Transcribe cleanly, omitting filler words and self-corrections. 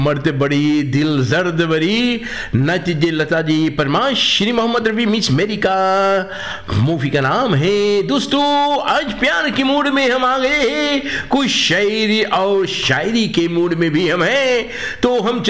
मर्द बड़ी दिल जर्द बरी नच जे लता जी परमाश श्री मोहम्मद रफी मिस मेरी का मूवी का नाम है। दोस्तों आज प्यार के मूड में हम आ गए हैं, कुछ शायरी और शायरी के मूड में भी हम हैं, तो हम